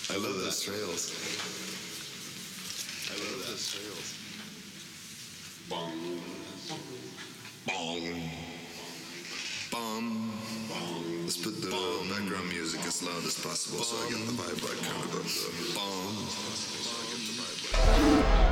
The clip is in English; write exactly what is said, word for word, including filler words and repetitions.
I love those trails. I love those trails. Bong. Bong. Bong. Bong. Let's put the Bong. Background music as loud as possible Bong. So I get the vibe like kind of the Bong. So I get the vibe like